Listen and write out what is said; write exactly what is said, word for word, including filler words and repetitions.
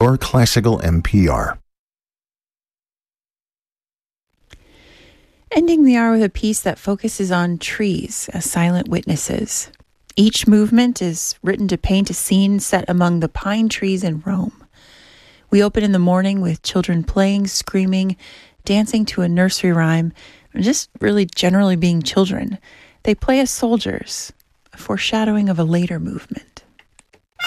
your classical N P R. Ending the hour with a piece that focuses on trees as silent witnesses. Each movement is written to paint a scene set among the pine trees in Rome. We open in the morning with children playing, screaming, dancing to a nursery rhyme, and just really generally being children. They play as soldiers, a foreshadowing of a later movement.